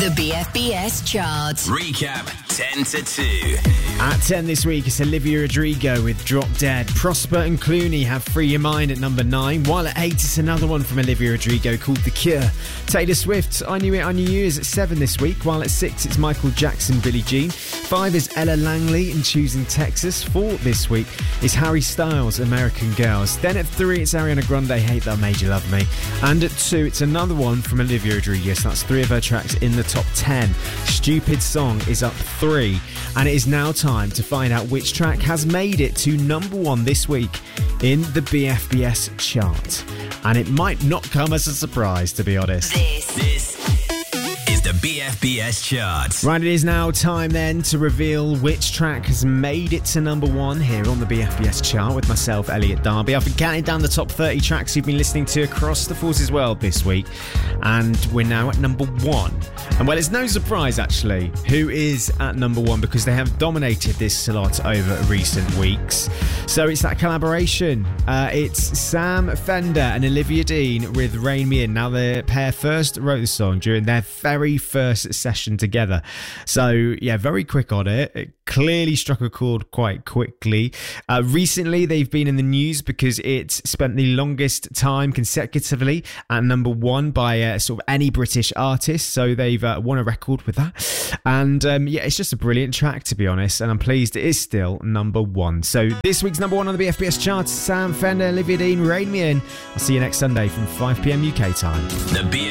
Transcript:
The BFBS chart. Recap 10 to 2. At 10 this week, it's Olivia Rodrigo with Drop Dead. Prosper and Clooney have Free Your Mind at number 9. While at 8, it's another one from Olivia Rodrigo called The Cure. Taylor Swift, I Knew It, I Knew You is at 7 this week. While at 6, it's Michael Jackson, Billie Jean. 5 is Ella Langley in Choosing Texas. 4 this week is Harry Styles, American Girls. Then at 3, it's Ariana Grande, Hate That Made You Love Me. And at 2, it's another one from Olivia Rodrigo. So that's 3 of her tracks in the top 10. Stupid Song is up 3. And it is now time to find out which track has made it to number 1 this week in the BFBS chart. And it might not come as a surprise, to be honest. This is the BFBS chart. Right, it is now time then to reveal which track has made it to number 1 here on the BFBS chart with myself, Elliot Darby. I've been counting down the top 30 tracks you've been listening to across the Forces world this week, and we're now at number 1. And well, it's no surprise actually who is at number 1 because they have dominated this slot over recent weeks. So it's that collaboration. It's Sam Fender and Olivia Dean with Rain Me In. Now the pair first wrote the song during their very first session together. So yeah, very quick on it. It clearly struck a chord quite quickly. Recently they've been in the news because it's spent the longest time consecutively at number 1 by sort of any British artist. So they've won a record with that. And yeah, it's just a brilliant track, to be honest. And I'm pleased it is still number 1. So this week's number 1 on the BFBS charts, Sam Fender, Olivia Dean, Rain Me In. I'll see you next Sunday from 5 p.m. UK time. The